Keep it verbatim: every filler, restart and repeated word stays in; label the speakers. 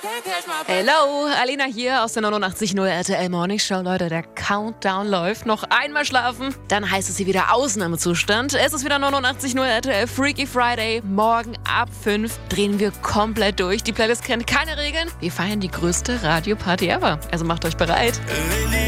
Speaker 1: Hello, Alina hier aus der neunundachtzig Komma null R T L Morning Show. Leute, der Countdown läuft. Noch einmal schlafen, dann heißt es hier wieder Ausnahmezustand. Es ist wieder neunundachtzig Komma null R T L Freaky Friday. Morgen ab fünf drehen wir komplett durch. Die Playlist kennt keine Regeln. Wir feiern die größte Radioparty ever. Also macht euch bereit.